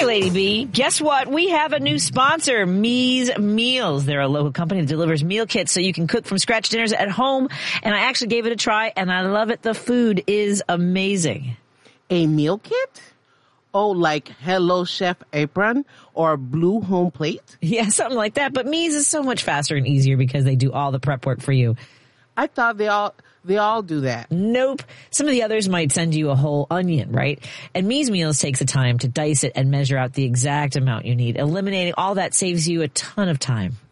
Hey, Lady B, guess what? We have a new sponsor, Me's Meals. They're a local company that delivers meal kits so you can cook from scratch dinners at home. And I actually gave it a try, and I love it. The food is amazing. A meal kit? Oh, like Hello Chef Apron or Blue Home Plate? Yeah, something like that. But Me's is so much faster and easier because they do all the prep work for you. I thought they all do that. Nope. Some of the others might send you a whole onion, right? And Me's Meals takes the time to dice it and measure out the exact amount you need. Eliminating all that saves you a ton of time.